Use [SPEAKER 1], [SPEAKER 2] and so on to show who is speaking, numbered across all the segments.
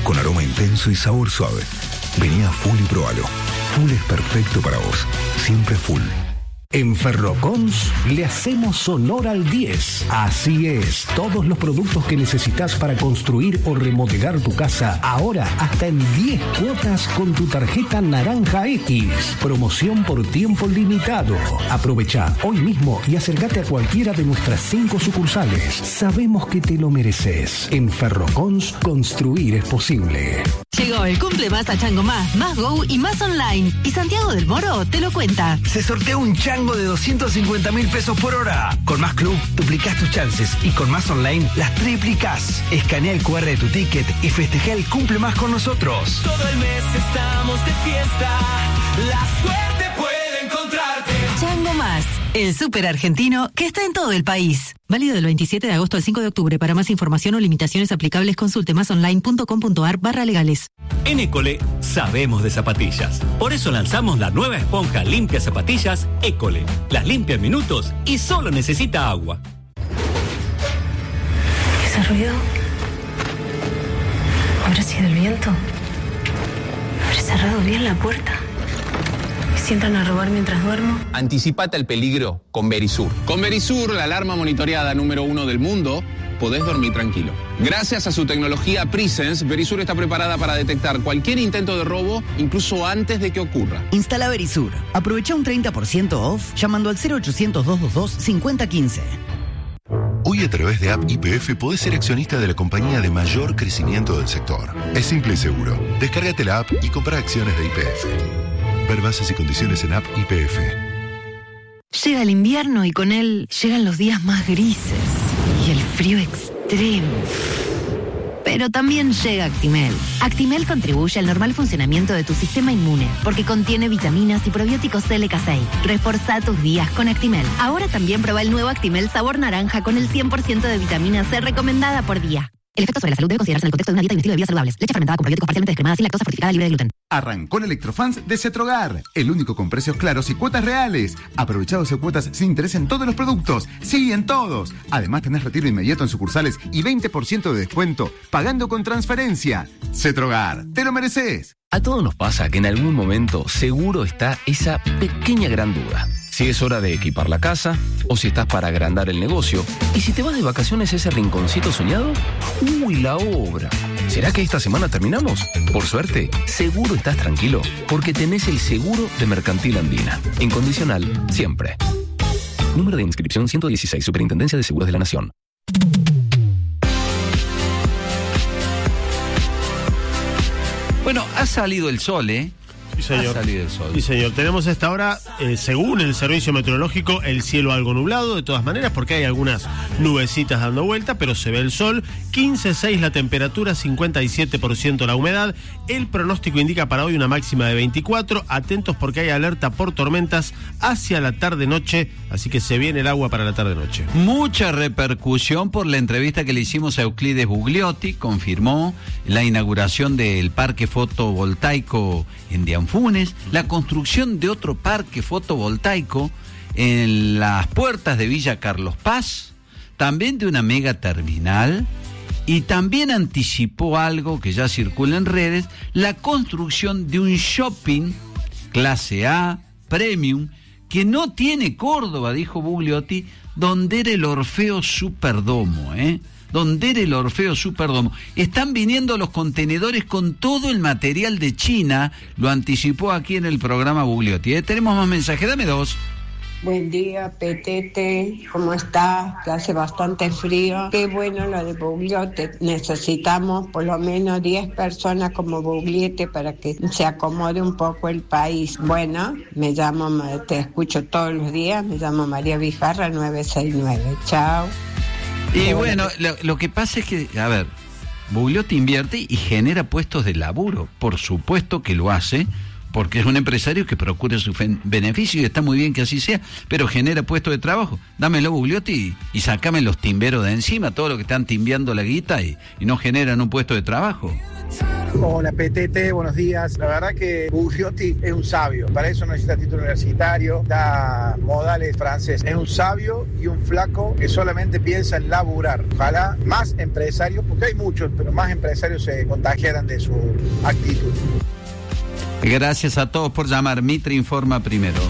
[SPEAKER 1] con aroma intenso y sabor suave. Vení a Full y probalo. Full es perfecto para vos. Siempre Full.
[SPEAKER 2] En Ferrocons le hacemos honor al 10. Así es, todos los productos que necesitas para construir o remodelar tu casa, ahora hasta en 10 cuotas con tu tarjeta Naranja X. Promoción por tiempo limitado. Aprovecha hoy mismo y acércate a cualquiera de nuestras 5 sucursales. Sabemos que te lo mereces. En Ferrocons, construir es posible.
[SPEAKER 3] Llegó el cumple más a Chango Más Go y más online. Y Santiago del Moro te lo cuenta.
[SPEAKER 4] Se sortea un chango de 250.000 pesos por hora. Con Más Club duplicás tus chances y con Más Online las triplicás. Escanea el QR de tu ticket y festeja el cumple más con nosotros.
[SPEAKER 5] Todo el mes estamos de fiesta. La suerte puede encontrarte.
[SPEAKER 3] Chango Más, el súper argentino que está en todo el país. Válido del 27 de agosto al 5 de octubre. Para más información o limitaciones aplicables, consulte masonline.com.ar/legales.
[SPEAKER 6] En École sabemos de zapatillas. Por eso lanzamos la nueva esponja limpia zapatillas École. Las limpia en minutos y solo necesita agua.
[SPEAKER 7] ¿Ese ruido? ¿Habrá sido el viento? ¿Habré cerrado bien la puerta? ¿Y si entran a robar mientras duermo?
[SPEAKER 8] Anticipate al peligro con Verisur. Con Verisur, la alarma monitoreada número 1 del mundo, podés dormir tranquilo. Gracias a su tecnología Presence, Verisur está preparada para detectar cualquier intento de robo, incluso antes de que ocurra.
[SPEAKER 9] Instala Verisur. Aprovecha un 30% off llamando al 0800-222-5015.
[SPEAKER 10] Hoy a través de App YPF podés ser accionista de la compañía de mayor crecimiento del sector. Es simple y seguro. Descárgate la app y compra acciones de YPF. Ver bases y condiciones en App YPF.
[SPEAKER 7] Llega el invierno y con él llegan los días más grises y el frío extremo. Pero también llega Actimel. Actimel contribuye al normal funcionamiento de tu sistema inmune porque contiene vitaminas y probióticos LK6. Reforzá tus días con Actimel. Ahora también prueba el nuevo Actimel sabor naranja con el 100% de vitamina C recomendada por día. El efecto sobre la salud debe considerarse en el contexto de una dieta y un estilo de vida saludables. Leche fermentada con probióticos parcialmente descremada sin lactosa fortificada libre de gluten.
[SPEAKER 11] Arrancó el Electrofans de Cetrogar, el único con precios claros y cuotas reales. Aprovechá 12 cuotas sin interés en todos los productos. Sí, en todos. Además tenés retiro inmediato en sucursales y 20% de descuento pagando con transferencia. Cetrogar, te lo mereces.
[SPEAKER 12] A todos nos pasa que en algún momento seguro está esa pequeña gran duda. Si es hora de equipar la casa o si estás para agrandar el negocio. Y si te vas de vacaciones a ese rinconcito soñado, ¡uy, la obra! ¿Será que esta semana terminamos? Por suerte, seguro estás tranquilo porque tenés el seguro de Mercantil Andina. Incondicional, siempre. Número de inscripción 116, Superintendencia de Seguros de la Nación.
[SPEAKER 13] Bueno, ha salido el sol, ¿eh?
[SPEAKER 14] Sí, señor.
[SPEAKER 13] Ha salido el sol.
[SPEAKER 14] Sí, señor. Tenemos a esta hora, según el servicio meteorológico, el cielo algo nublado, de todas maneras, porque hay algunas nubecitas dando vuelta, pero se ve el sol. 15,6 la temperatura, 57% la humedad. El pronóstico indica para hoy una máxima de 24. Atentos porque hay alerta por tormentas hacia la tarde-noche, así que se viene el agua para la tarde-noche.
[SPEAKER 13] Mucha repercusión por la entrevista que le hicimos a Euclides Bugliotti. Confirmó la inauguración del parque fotovoltaico en Dianfunes, la construcción de otro parque fotovoltaico en las puertas de Villa Carlos Paz, también de una mega terminal, y también anticipó algo que ya circula en redes, la construcción de un shopping clase A, premium, que no tiene Córdoba, dijo Bugliotti, donde era el Orfeo Superdomo, donde era el Orfeo Superdomo. Están viniendo los contenedores con todo el material de China, lo anticipó aquí en el programa Bugliotti. Tenemos más mensajes, dame dos.
[SPEAKER 15] Buen día, Petete, ¿cómo estás? Que hace bastante frío. Qué bueno lo de Bugliotti. Necesitamos por lo menos 10 personas como Bugliotti para que se acomode un poco el país. Bueno, te escucho todos los días, me llamo María Vijarra 969. Chao.
[SPEAKER 13] Y bueno, lo que pasa es que, a ver, Bugliotti invierte y genera puestos de laburo. Por supuesto que lo hace, porque es un empresario que procura su beneficio y está muy bien que así sea, pero genera puestos de trabajo. Dámelo, Bugliotti, y sácame los timberos de encima, todo lo que están timbeando la guita y no generan un puesto de trabajo.
[SPEAKER 16] Hola PTT, buenos días. La verdad que Bugliotti es un sabio, para eso no necesita título universitario, da modales francés. Es un sabio y un flaco que solamente piensa en laburar. Ojalá más empresarios, porque hay muchos, pero más empresarios se contagiaran de su actitud.
[SPEAKER 13] Gracias a todos por llamar. Mitre informa primero.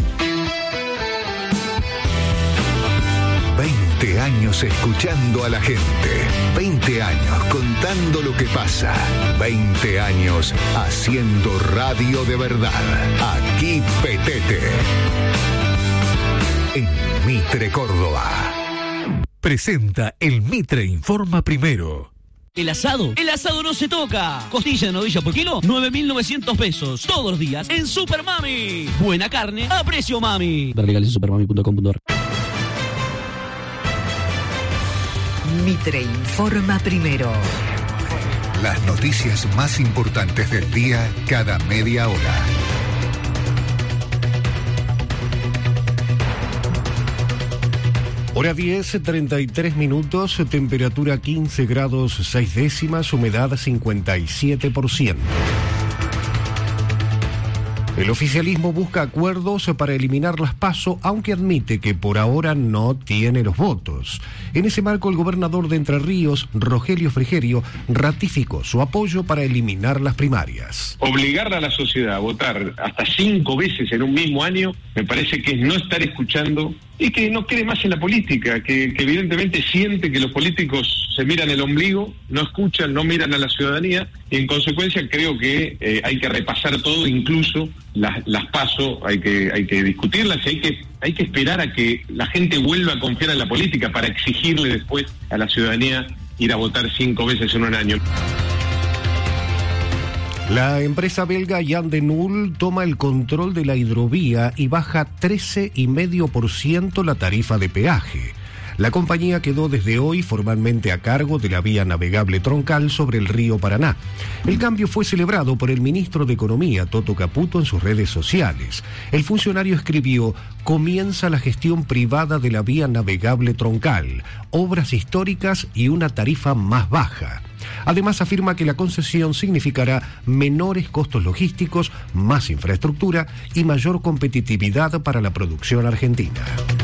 [SPEAKER 1] 20 años escuchando a la gente. 20 años contando lo que pasa. 20 años haciendo radio de verdad. Aquí Petete. En Mitre, Córdoba. Presenta el Mitre Informa Primero.
[SPEAKER 17] El asado no se toca. Costilla de novilla por kilo, 9.900 pesos. Todos los días en Super Mami. Buena carne a precio mami.
[SPEAKER 18] Ver legales en supermami.com.ar.
[SPEAKER 19] Mitre informa primero.
[SPEAKER 1] Las noticias más importantes del día cada media hora.
[SPEAKER 2] Hora 10, 33 minutos, temperatura 15 grados 6 décimas, humedad 57%. El oficialismo busca acuerdos para eliminar las PASO, aunque admite que por ahora no tiene los votos. En ese marco, el gobernador de Entre Ríos, Rogelio Frigerio, ratificó su apoyo para eliminar las primarias.
[SPEAKER 20] Obligar a la sociedad a votar hasta 5 veces en un mismo año me parece que es no estar escuchando y que no cree más en la política, que evidentemente siente que los políticos se miran el ombligo, no escuchan, no miran a la ciudadanía, y en consecuencia creo que hay que repasar todo, incluso las PASO, hay que discutirlas, y hay que esperar a que la gente vuelva a confiar en la política para exigirle después a la ciudadanía ir a votar 5 veces en un año.
[SPEAKER 2] La empresa belga Jan de Nul toma el control de la hidrovía y baja 13,5% la tarifa de peaje. La compañía quedó desde hoy formalmente a cargo de la vía navegable troncal sobre el río Paraná. El cambio fue celebrado por el ministro de Economía, Toto Caputo, en sus redes sociales. El funcionario escribió: comienza la gestión privada de la vía navegable troncal, obras históricas y una tarifa más baja. Además, afirma que la concesión significará menores costos logísticos, más infraestructura y mayor competitividad para la producción argentina.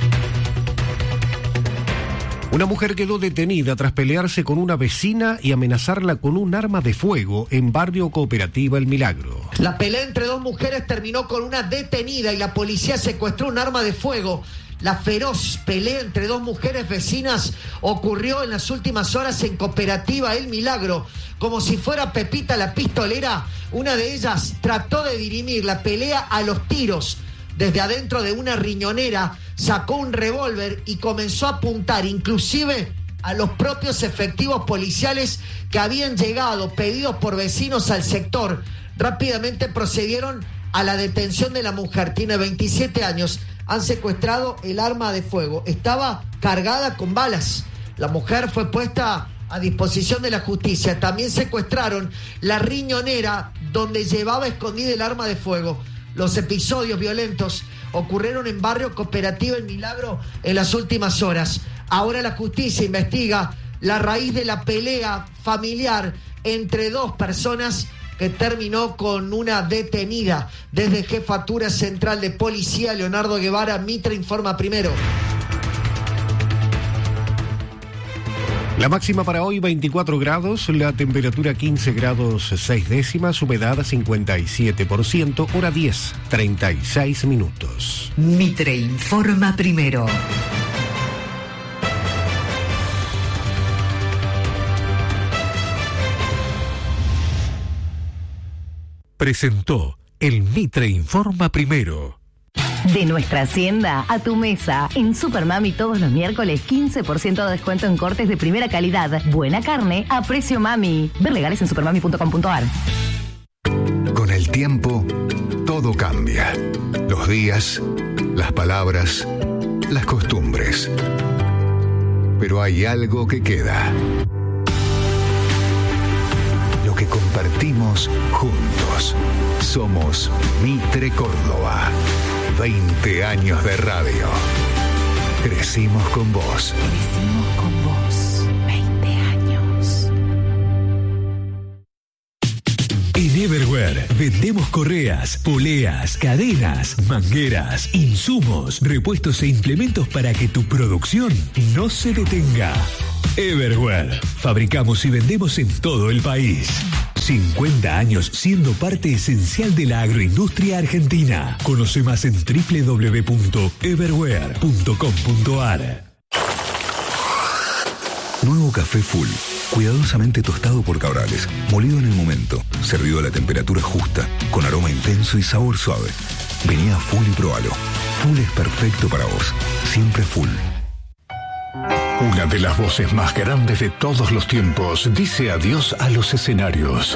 [SPEAKER 2] Una mujer quedó detenida tras pelearse con una vecina y amenazarla con un arma de fuego en Barrio Cooperativa El Milagro.
[SPEAKER 21] La pelea entre dos mujeres terminó con una detenida y la policía secuestró un arma de fuego. La feroz pelea entre dos mujeres vecinas ocurrió en las últimas horas en Cooperativa El Milagro. Como si fuera Pepita la pistolera, una de ellas trató de dirimir la pelea a los tiros. Desde adentro de una riñonera sacó un revólver y comenzó a apuntar inclusive a los propios efectivos policiales que habían llegado pedidos por vecinos al sector. Rápidamente procedieron a la detención de la mujer. Tiene 27 años. Han secuestrado el arma de fuego. Estaba cargada con balas. La mujer fue puesta a disposición de la justicia. También secuestraron la riñonera donde llevaba escondida el arma de fuego. Los episodios violentos ocurrieron en Barrio Cooperativa El Milagro en las últimas horas. Ahora la justicia investiga la raíz de la pelea familiar entre dos personas que terminó con una detenida. Desde Jefatura Central de Policía, Leonardo Guevara, Mitre informa primero.
[SPEAKER 2] La máxima para hoy 24 grados, la temperatura 15 grados 6 décimas, humedad 57%, hora 10, 36 minutos.
[SPEAKER 19] Mitre informa primero.
[SPEAKER 1] Presentó el Mitre Informa Primero.
[SPEAKER 22] De nuestra hacienda a tu mesa. En Super Mami todos los miércoles 15% de descuento en cortes de primera calidad. Buena carne a precio mami. Ver legales en supermami.com.ar.
[SPEAKER 1] Con el tiempo, todo cambia. Los días, las palabras, las costumbres. Pero hay algo que queda. Lo que compartimos juntos. Somos Mitre Córdoba. 20 años de radio. Crecimos con vos.
[SPEAKER 19] Crecimos con vos. 20 años.
[SPEAKER 1] Everware vendemos correas, poleas, cadenas, mangueras, insumos, repuestos e implementos para que tu producción no se detenga. Everware. Fabricamos y vendemos en todo el país. 50 años siendo parte esencial de la agroindustria argentina. Conoce más en www.everware.com.ar.
[SPEAKER 4] Nuevo café Full, cuidadosamente tostado por Cabrales, molido en el momento, servido a la temperatura justa, con aroma intenso y sabor suave. Vení a Full y probalo. Full es perfecto para vos, siempre Full.
[SPEAKER 1] Una de las voces más grandes de todos los tiempos dice adiós a los escenarios.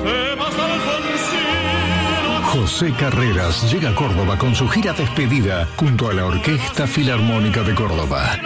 [SPEAKER 1] José Carreras llega a Córdoba con su gira despedida junto a la Orquesta Filarmónica de Córdoba.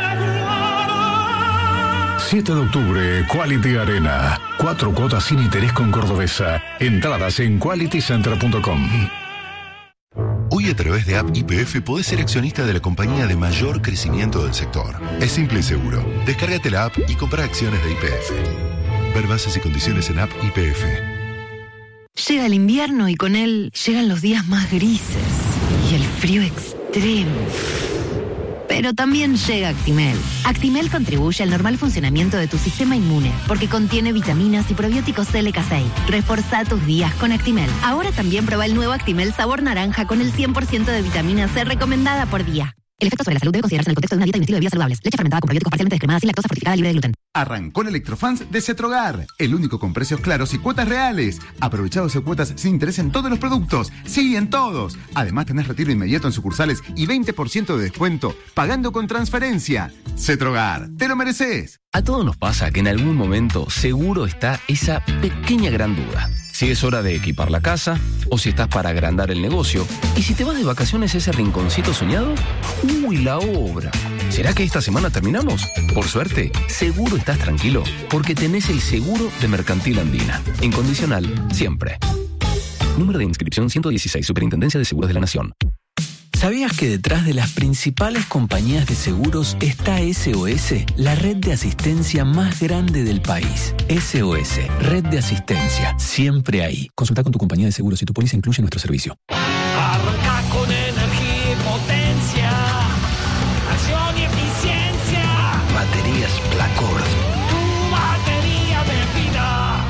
[SPEAKER 1] 7 de octubre, Quality Arena. 4 cuotas sin interés con Cordobesa. Entradas en qualitycenter.com.
[SPEAKER 10] Hoy a través de App YPF podés ser accionista de la compañía de mayor crecimiento del sector. Es simple y seguro. Descárgate la app y compra acciones de YPF. Ver bases y condiciones en App YPF.
[SPEAKER 7] Llega el invierno y con él llegan los días más grises y el frío extremo. Pero también llega Actimel. Actimel contribuye al normal funcionamiento de tu sistema inmune porque contiene vitaminas y probióticos LK6. Reforzá tus días con Actimel. Ahora también prueba el nuevo Actimel sabor naranja con el 100% de vitamina C recomendada por día. El efecto sobre la salud debe considerarse en el contexto de una dieta y un estilo de vida saludables. Leche fermentada con probióticos parcialmente descremadas sin lactosa, fortificada, libre de gluten.
[SPEAKER 11] Arrancó el Electrofans de Cetrogar, el único con precios claros y cuotas reales. Aprovecha 12 cuotas sin interés en todos los productos. Sí, en todos. Además tenés retiro inmediato en sucursales y 20% de descuento pagando con transferencia. Cetrogar, te lo mereces.
[SPEAKER 12] A todos nos pasa que en algún momento seguro está esa pequeña gran duda. Si es hora de equipar la casa, o si estás para agrandar el negocio, y si te vas de vacaciones a ese rinconcito soñado, ¡uy, la obra! ¿Será que esta semana terminamos? Por suerte, seguro estás tranquilo, porque tenés el seguro de Mercantil Andina. Incondicional, siempre. Número de inscripción 116, Superintendencia de Seguros de la Nación. ¿Sabías que detrás de las principales compañías de seguros está SOS, la red de asistencia más grande del país? SOS, red de asistencia, siempre ahí. Consulta con tu compañía de seguros si tu póliza incluye nuestro servicio.
[SPEAKER 5] Arranca con energía y potencia, acción y eficiencia.
[SPEAKER 4] Baterías Placor.
[SPEAKER 5] Tu batería de vida.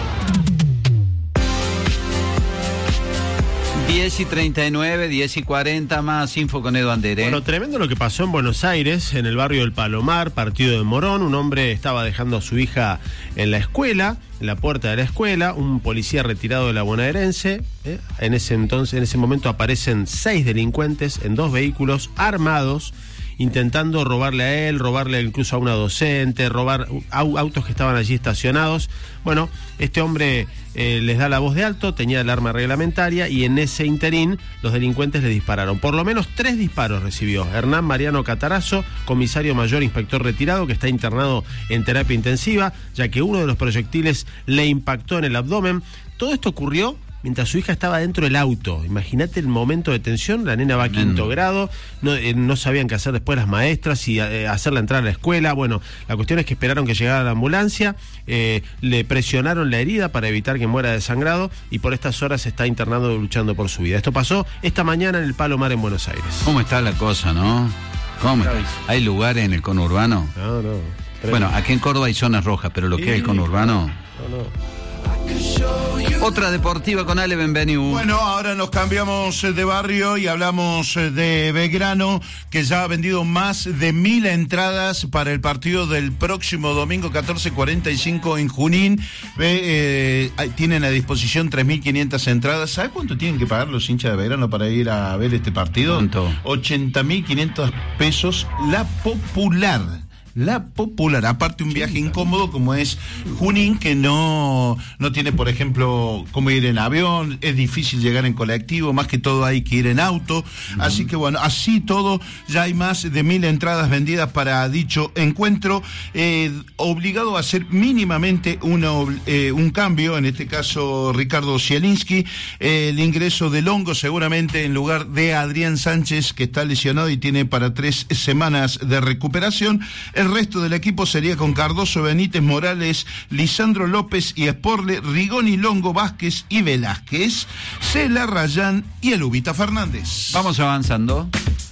[SPEAKER 13] 10:39, 10:40, más info con Edu Andere.
[SPEAKER 14] Bueno, tremendo lo que pasó en Buenos Aires, en el barrio del Palomar, partido de Morón. Un hombre estaba dejando a su hija en la escuela, en la puerta de la escuela. Un policía retirado de la bonaerense. En ese momento aparecen 6 delincuentes en 2 vehículos armados, intentando robarle a él, robarle incluso a una docente, robar autos que estaban allí estacionados. Bueno, este hombre les da la voz de alto, tenía el arma reglamentaria y en ese interín los delincuentes le dispararon. Por lo menos 3 disparos recibió Hernán Mariano Catarazo, comisario mayor, inspector retirado, que está internado en terapia intensiva, ya que uno de los proyectiles le impactó en el abdomen. Todo esto ocurrió mientras su hija estaba dentro del auto. Imagínate el momento de tensión. La nena va a 5º grado, no sabían qué hacer después las maestras, si hacerla entrar a la escuela. Bueno, la cuestión es que esperaron que llegara la ambulancia, le presionaron la herida para evitar que muera desangrado y por estas horas está internado luchando por su vida. Esto pasó esta mañana en el Palomar en Buenos Aires.
[SPEAKER 13] ¿Cómo está la cosa, no? ¿Cómo? ¿Hay lugares en el conurbano?
[SPEAKER 14] No.
[SPEAKER 13] Bueno, aquí en Córdoba hay zonas rojas, pero lo que es el conurbano...
[SPEAKER 14] No.
[SPEAKER 13] Otra deportiva con Ale Benveniu.
[SPEAKER 18] Bueno, ahora nos cambiamos de barrio y hablamos de Belgrano, que ya ha vendido más de 1000 entradas para el partido del próximo domingo 14:45 en Junín. Tienen a disposición 3.500 entradas. ¿Sabe cuánto tienen que pagar los hinchas de Belgrano para ir a ver este partido?
[SPEAKER 13] ¿Cuánto?
[SPEAKER 18] 80.500 pesos la popular. Aparte un viaje incómodo como es Junín, que no tiene, por ejemplo, cómo ir en avión, es difícil llegar en colectivo, más que todo hay que ir en auto, así que bueno, así todo, ya hay más de 1000 entradas vendidas para dicho encuentro, obligado a hacer mínimamente un cambio, en este caso Ricardo Zielinski, el ingreso de Longo seguramente en lugar de Adrián Sánchez, que está lesionado y tiene para 3 semanas de recuperación. El resto del equipo sería con Cardoso, Benítez, Morales, Lisandro López y Sporle, Rigoni, Longo, Vázquez y Velázquez, Cela, Rayán y el Ubita Fernández.
[SPEAKER 13] Vamos avanzando.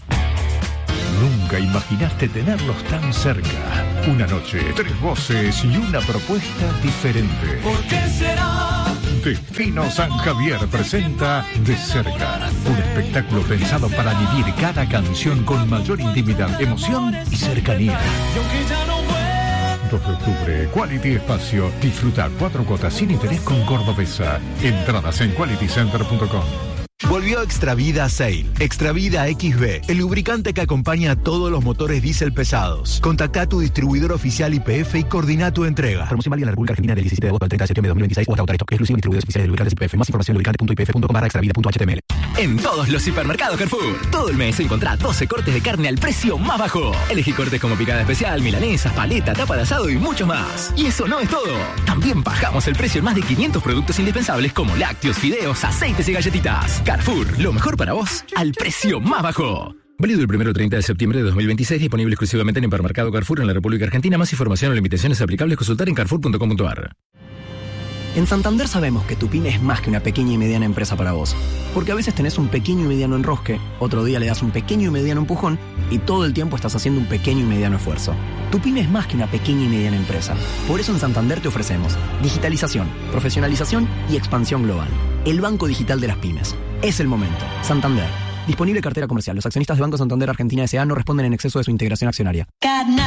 [SPEAKER 2] Nunca imaginaste tenerlos tan cerca. Una noche, 3 voces y una propuesta diferente.
[SPEAKER 5] ¿Por qué será?
[SPEAKER 2] Destino San Javier presenta De Cerca, un espectáculo pensado para vivir cada canción con mayor intimidad, emoción y cercanía. 2 de octubre, Quality Espacio. Disfruta 4 cuotas sin interés con Cordobesa. Entradas en qualitycenter.com.
[SPEAKER 3] Volvió Extravida Sail. Extravida XB, el lubricante que acompaña a todos los motores diésel pesados. Contacta a tu distribuidor oficial YPF y coordina tu entrega.
[SPEAKER 2] Promoción válida en la República Argentina del 17 de agosto al 30 de septiembre de 2026 o hasta agotar stock. Exclusivo en distribuidores oficiales de lubricantes YPF. Más información en lubricante.ypf.com/extravida.html.
[SPEAKER 6] En todos los hipermercados Carrefour, todo el mes encontrá 12 cortes de carne al precio más bajo. Elegí cortes como picada especial, milanesas, paleta, tapa de asado y muchos más. Y eso no es todo. También bajamos el precio en más de 500 productos indispensables como lácteos, fideos, aceites y galletitas. Carrefour, lo mejor para vos, al precio más bajo. Válido el 1 al 30 de septiembre de 2026, disponible exclusivamente en hipermercado Carrefour en la República Argentina. Más información o limitaciones aplicables, consultar en carrefour.com.ar.
[SPEAKER 23] En Santander sabemos que tu pyme es más que una pequeña y mediana empresa para vos. Porque a veces tenés un pequeño y mediano enrosque, otro día le das un pequeño y mediano empujón y todo el tiempo estás haciendo un pequeño y mediano esfuerzo. Tu pyme es más que una pequeña y mediana empresa. Por eso en Santander te ofrecemos digitalización, profesionalización y expansión global. El banco digital de las pymes. Es el momento. Santander. Disponible cartera comercial. Los accionistas de Banco Santander Argentina S.A. no responden en exceso de su integración accionaria.